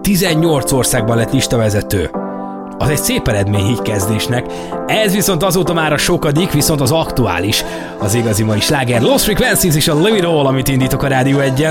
18 országban lett listavezető. Az egy szép eredmény így kezdésnek. Ez viszont azóta már a sokadik, viszont az aktuális, az igazi mai sláger Lost Frequencies és a Live It All, amit indítok a Rádió 1-en.